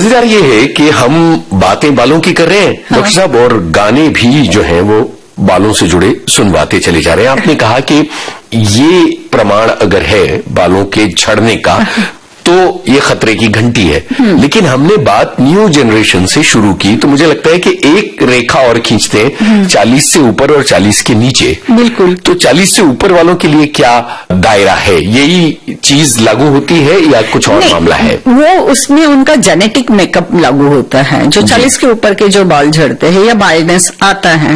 मजेदार ये है कि हम बातें बालों की कर रहे हैं डॉक्टर साहब, और गाने भी जो हैं वो बालों से जुड़े सुनवाते चले जा रहे हैं। आपने कहा कि ये प्रमाण अगर है बालों के झड़ने का तो ये खतरे की घंटी है, लेकिन हमने बात न्यू जनरेशन से शुरू की, तो मुझे लगता है कि एक रेखा और खींचते हैं 40 से ऊपर और 40 के नीचे। बिल्कुल। तो 40 से ऊपर वालों के लिए क्या दायरा है, यही चीज लागू होती है या कुछ और मामला है? वो उसमें उनका जेनेटिक मेकअप लागू होता है। जो 40 के ऊपर के जो बाल झड़ते हैं या बाल्डनेस आता है,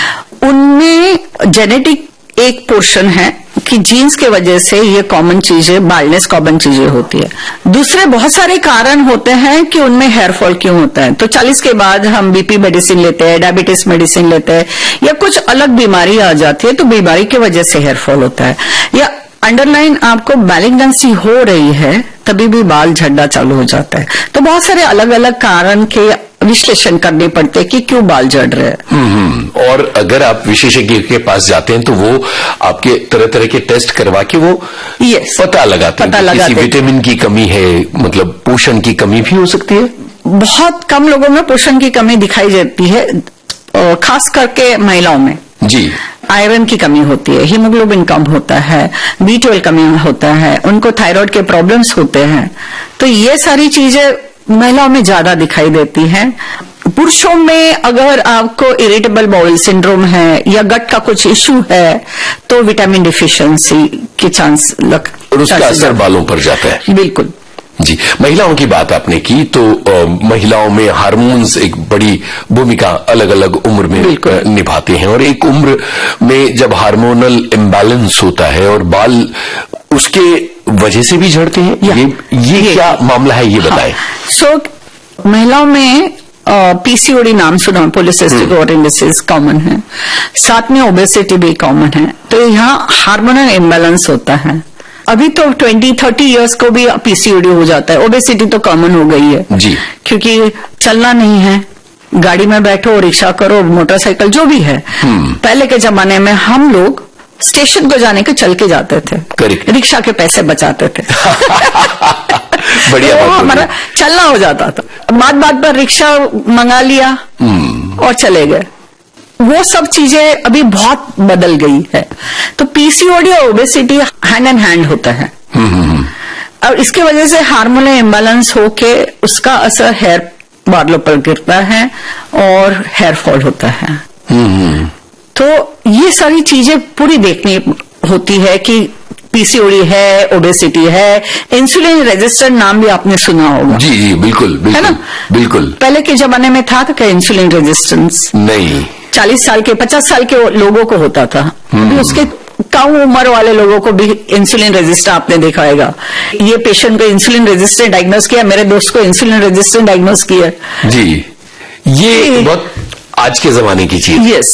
उनमें जेनेटिक एक पोर्शन है कि जीन्स के वजह से ये कॉमन चीजें, बाल्डनेस कॉमन चीजें होती है। दूसरे बहुत सारे कारण होते हैं कि उनमें हेयर फॉल क्यों होता है। तो 40 के बाद हम बीपी मेडिसिन लेते हैं, डायबिटीज मेडिसिन लेते हैं, या कुछ अलग बीमारी आ जाती है तो बीमारी की वजह से हेयर फॉल होता है, या अंडरलाइन आपको मैलिग्नेंसी हो रही है तभी भी बाल झड़ना चालू हो जाता है। तो बहुत सारे अलग अलग कारण के विश्लेषण करने पड़ते हैं कि क्यों बाल झड़ रहे हैं। और अगर आप विशेषज्ञ के पास जाते हैं तो वो आपके तरह तरह के टेस्ट करवा के वो पता लगाते हैं किसी विटामिन की कमी है, मतलब पोषण की कमी भी हो सकती है। बहुत कम लोगों में पोषण की कमी दिखाई देती है, खास करके महिलाओं में। जी। आयरन की कमी होती है, हीमोग्लोबिन कम होता है, B12 कमी होता है, उनको थायराइड के प्रॉब्लम्स होते हैं। तो ये सारी चीजें महिलाओं में ज्यादा दिखाई देती हैं। पुरुषों में अगर आपको इरिटेबल बाउल सिंड्रोम है या गट का कुछ इश्यू है तो विटामिन डिफिशियंसी के चांस और उसका असर बालों पर जाता है। बिल्कुल जी। महिलाओं की बात आपने की तो महिलाओं में हार्मोन्स एक बड़ी भूमिका अलग अलग उम्र में निभाते हैं, और एक उम्र में जब हार्मोनल इम्बैलेंस होता है और बाल उसके वजह से भी झड़ते हैं, ये क्या मामला है, ये बताएं। महिलाओं में पीसीओडी नाम सुना, पॉलीसिस्टिक ओवरियन डिसीज कॉमन है, साथ में ओबेसिटी भी कॉमन है। तो यहाँ हार्मोनल इम्बैलेंस होता है। अभी तो 20-30 इयर्स को भी पीसीओडी हो जाता है। ओबेसिटी तो कॉमन हो गई है जी, क्योंकि चलना नहीं है, गाड़ी में बैठो, रिक्शा करो, मोटरसाइकिल जो भी है। पहले के जमाने में हम लोग स्टेशन को जाने के चल के जाते थे, रिक्शा के पैसे बचाते थे। बढ़िया तो हमारा चलना हो जाता था, बात पर रिक्शा मंगा लिया और चले गए। वो सब चीजें अभी बहुत बदल गई है। तो पीसीओडी और ओबेसिटी हैंड इन हैंड होता है, और इसके वजह से हार्मोनल इम्बैलेंस होके उसका असर हेयर बालों पर गिरता है और हेयर फॉल होता है। तो ये सारी चीजें पूरी देखनी होती है कि पीसीओडी है, ओबेसिटी है, इंसुलिन रेजिस्टेंट नाम भी आपने सुना होगा। जी जी बिल्कुल बिल्कुल, है ना? बिल्कुल। पहले के जमाने में था तो क्या इंसुलिन रेजिस्टेंस? नहीं। 40 साल के 50 साल के लोगों को होता था, अभी उसके कम उम्र वाले लोगों को भी इंसुलिन रेजिस्टेंट आपने देखा होगा। ये पेशेंट को इंसुलिन रेजिस्टेंट डायग्नोस किया, मेरे दोस्त को इंसुलिन रेजिस्टेंट डायग्नोस किया। जी, ये बहुत आज के जमाने की चीज। यस।